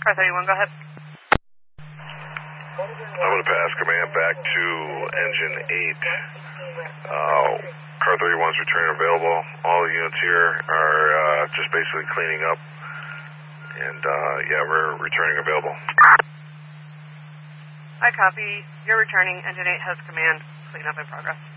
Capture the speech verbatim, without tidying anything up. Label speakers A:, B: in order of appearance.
A: Car thirty-one, go ahead.
B: I'm going to pass command back to engine eight. Uh, car thirty-one is returning available. All the units here are uh, just basically cleaning up. And uh, yeah, we're returning available.
A: I copy. You're returning. Engine eight has command. Cleanup in progress.